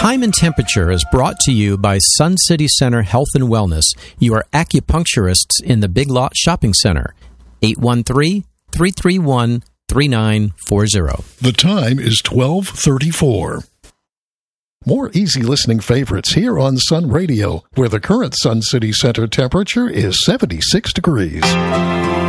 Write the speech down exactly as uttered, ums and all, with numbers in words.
Time and Temperature is brought to you by Sun City Center Health and Wellness, your acupuncturists in the Big Lot Shopping Center. eight one three, three three one, three nine four zero. The time is twelve thirty-four. More easy listening favorites here on Sun Radio, where the current Sun City Center temperature is seventy-six degrees.